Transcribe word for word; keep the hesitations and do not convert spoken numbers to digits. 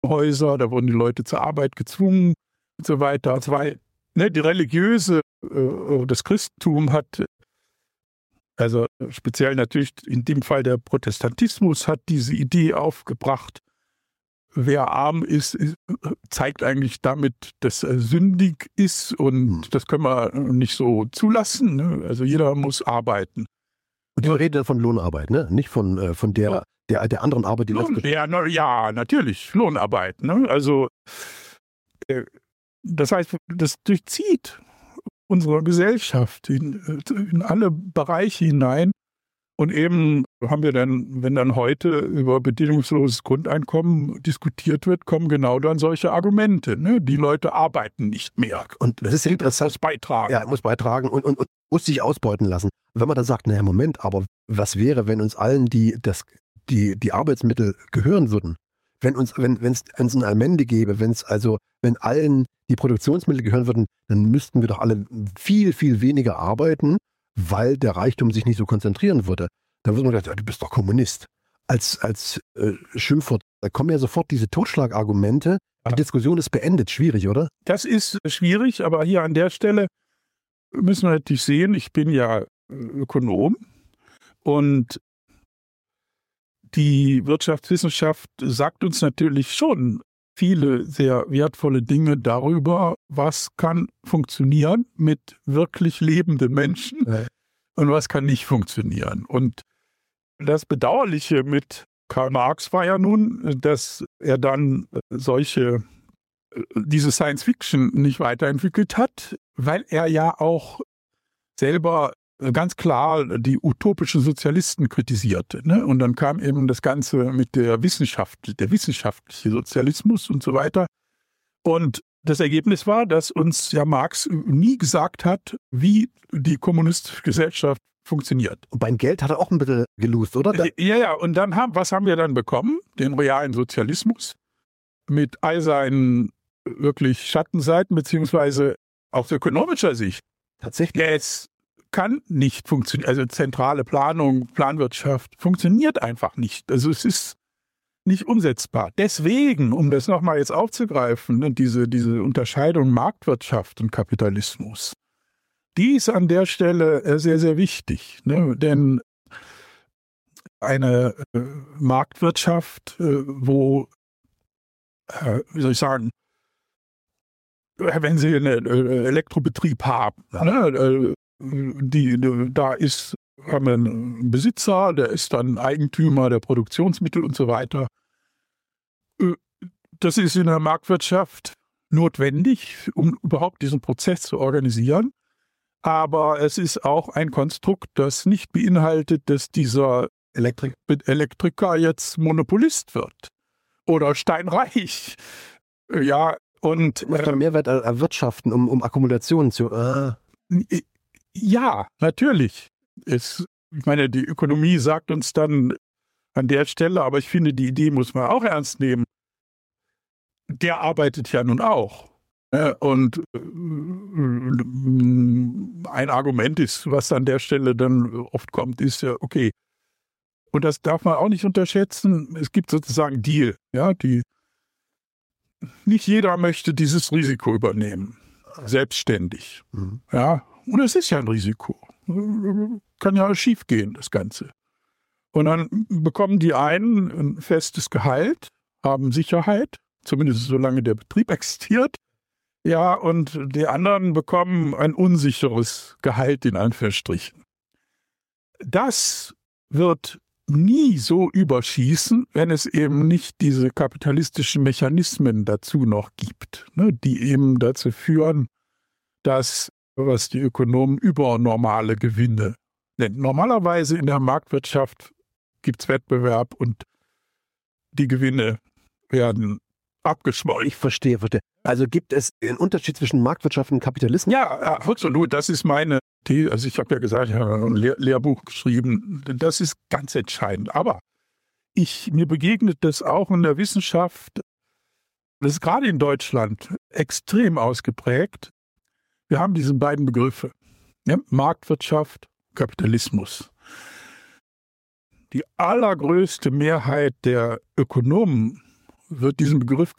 Häuser, da wurden die Leute zur Arbeit gezwungen und so weiter. Das war, ne, die religiöse, äh, das Christentum hat, also speziell natürlich in dem Fall der Protestantismus, hat diese Idee aufgebracht, wer arm ist, ist zeigt eigentlich damit, dass er sündig ist und das können wir nicht so zulassen. Ne? Also jeder muss arbeiten. Und wir reden von Lohnarbeit, ne? Nicht von, äh, von der, der, der anderen Arbeit, die Lohn, ja, na, ja, natürlich, Lohnarbeit. Ne? Also äh, das heißt, das durchzieht unsere Gesellschaft in, in alle Bereiche hinein. Und eben haben wir dann, wenn dann heute über bedingungsloses Grundeinkommen diskutiert wird, kommen genau dann solche Argumente. Ne? Die Leute arbeiten nicht mehr. Und das ist ja interessant. Muss beitragen. Ja, muss beitragen und, und, und muss sich ausbeuten lassen. Wenn man dann sagt, naja, Moment, aber was wäre, wenn uns allen die, das, die, die Arbeitsmittel gehören würden? Wenn uns, wenn, wenn es ein Allmende gäbe, wenn es also, wenn allen die Produktionsmittel gehören würden, dann müssten wir doch alle viel, viel weniger arbeiten, weil der Reichtum sich nicht so konzentrieren würde. Da würde man gesagt, ja, du bist doch Kommunist. Als, als äh, Schimpfwort, da kommen ja sofort diese Totschlagargumente. Die Diskussion ist beendet. Schwierig, oder? Das ist schwierig, aber hier an der Stelle müssen wir natürlich sehen, ich bin ja Ökonom und die Wirtschaftswissenschaft sagt uns natürlich schon viele sehr wertvolle Dinge darüber, was kann funktionieren mit wirklich lebenden Menschen ja. und was kann nicht funktionieren. Und das Bedauerliche mit Karl Marx war ja nun, dass er dann solche, diese Science Fiction nicht weiterentwickelt hat, weil er ja auch selber ganz klar die utopischen Sozialisten kritisierte. Ne? Und dann kam eben das Ganze mit der Wissenschaft, der wissenschaftliche Sozialismus und so weiter. Und das Ergebnis war, dass uns ja Marx nie gesagt hat, wie die kommunistische Gesellschaft funktioniert. Und beim Geld hat er auch ein bisschen gelost, oder? Da ja, ja. Und dann haben, was haben wir dann bekommen? Den realen Sozialismus mit all seinen wirklich Schattenseiten, beziehungsweise aus ökonomischer Sicht. Tatsächlich. Es kann nicht funktionieren. Also zentrale Planung, Planwirtschaft funktioniert einfach nicht. Also es ist nicht umsetzbar. Deswegen, um das nochmal jetzt aufzugreifen, ne, diese, diese Unterscheidung Marktwirtschaft und Kapitalismus, die ist an der Stelle sehr, sehr wichtig. Ne? Denn eine äh, Marktwirtschaft, äh, wo, äh, wie soll ich sagen, wenn Sie einen äh, Elektrobetrieb haben, ja. ne, äh, Die, da ist, haben wir einen Besitzer, der ist dann Eigentümer der Produktionsmittel und so weiter. Das ist in der Marktwirtschaft notwendig, um überhaupt diesen Prozess zu organisieren. Aber es ist auch ein Konstrukt, das nicht beinhaltet, dass dieser Elektrik- Elektriker jetzt Monopolist wird oder steinreich. Ja, und muss man Mehrwert erwirtschaften, um, um Akkumulationen zu... Äh. Ja, natürlich. Es, ich meine, die Ökonomie sagt uns dann an der Stelle, aber ich finde, die Idee muss man auch ernst nehmen. Der arbeitet ja nun auch. Und ein Argument ist, was an der Stelle dann oft kommt, ist ja, okay. Und das darf man auch nicht unterschätzen. Es gibt sozusagen Deal. Ja, die, nicht jeder möchte dieses Risiko übernehmen. Selbstständig. Mhm. Ja. Und es ist ja ein Risiko. Kann ja schief gehen, das Ganze. Und dann bekommen die einen ein festes Gehalt, haben Sicherheit, zumindest solange der Betrieb existiert. Ja, und die anderen bekommen ein unsicheres Gehalt, in Anführungsstrichen. Das wird nie so überschießen, wenn es eben nicht diese kapitalistischen Mechanismen dazu noch gibt, ne, die eben dazu führen, dass was die Ökonomen übernormale Gewinne nennen. Normalerweise in der Marktwirtschaft gibt es Wettbewerb und die Gewinne werden abgeschmolzen. Ich verstehe, verstehe. Also gibt es einen Unterschied zwischen Marktwirtschaft und Kapitalismus? Ja, absolut. Das ist meine These. Also ich habe ja gesagt, ich habe ein Lehr- Lehrbuch geschrieben. Das ist ganz entscheidend. Aber ich, mir begegnet das auch in der Wissenschaft. Das ist gerade in Deutschland extrem ausgeprägt. Wir haben diese beiden Begriffe, ja, Marktwirtschaft, Kapitalismus. Die allergrößte Mehrheit der Ökonomen wird diesen Begriff